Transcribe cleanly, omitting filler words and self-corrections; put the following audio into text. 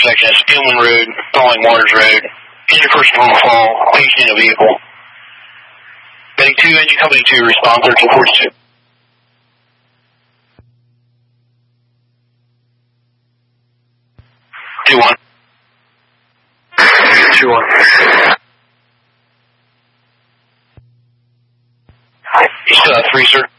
intersection is Steelman Road, Falling Waters Road. Engine first normal fall, pacing the vehicle. Heading 2, engine company 2, respond 1342. 2-1. 2-1. You still have 3, sir?